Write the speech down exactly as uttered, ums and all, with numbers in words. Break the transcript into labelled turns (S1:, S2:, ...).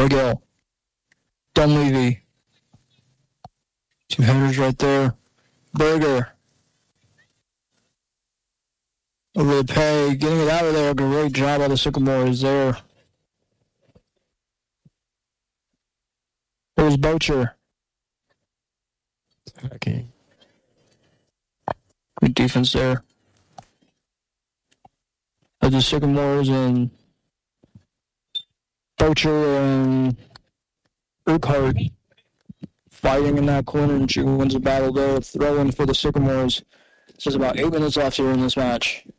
S1: Miguel. Dunleavy. Two headers right there. Berger. Over the pay. Getting it out of there. Great job by the Sycamores there. There's Bocher.
S2: Okay.
S1: Good defense there. Of the Sycamores and Bocher and Urquhart fighting in that corner, and she wins the battle there. Throwing for the Sycamores. There's about eight minutes left here in this match.